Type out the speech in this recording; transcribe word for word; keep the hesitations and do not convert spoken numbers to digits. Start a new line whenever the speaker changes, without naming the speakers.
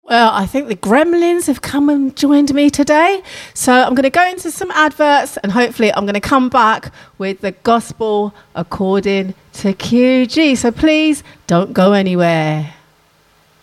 Well, I think the Gremlins have come and joined me today. So I'm going to go into some adverts and hopefully I'm going to come back with the gospel according to Q G. So please don't go anywhere.